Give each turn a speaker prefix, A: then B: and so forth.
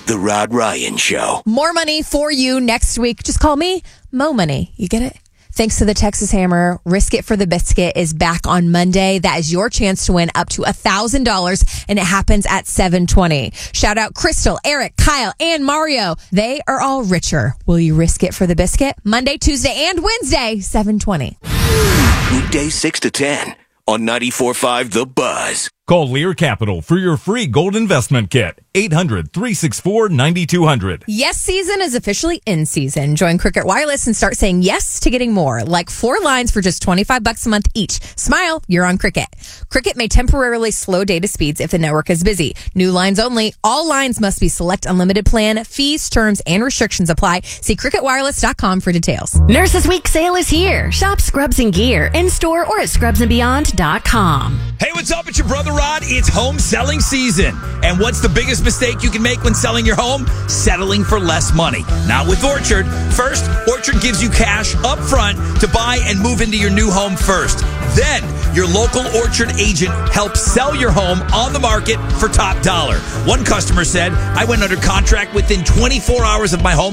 A: The Rod Ryan Show.
B: More money for you next week. Just call me Mo Money. You get it? Thanks to the Texas Hammer, Risk It for the Biscuit is back on Monday. That is your chance to win up to $1,000, and it happens at 7:20. Shout out Crystal, Eric, Kyle, and Mario. They are all richer. Will you risk it for the biscuit? Monday, Tuesday, and Wednesday, 7:20.
A: Weekdays 6 to 10 on 94.5 The Buzz.
C: Call Lear Capital for your free gold investment kit. 800-364-9200.
B: Yes season is officially in season. Join Cricket Wireless and start saying yes to getting more. Like 4 lines for just $25 a month each. Smile, you're on Cricket. Cricket may temporarily slow data speeds if the network is busy. New lines only. All lines must be Select Unlimited plan. Fees, terms, and restrictions apply. See cricketwireless.com for details.
D: Nurses Week sale is here. Shop Scrubs and Gear in store or at scrubsandbeyond.com.
E: Hey, what's up? It's your brother Rod. It's home selling season. And what's the biggest mistake you can make when selling your home? Settling for less money. Not with Orchard. First, Orchard gives you cash up front to buy and move into your new home first. Then, your local Orchard agent helps sell your home on the market for top dollar. One customer said, I went under contract within 24 hours of my home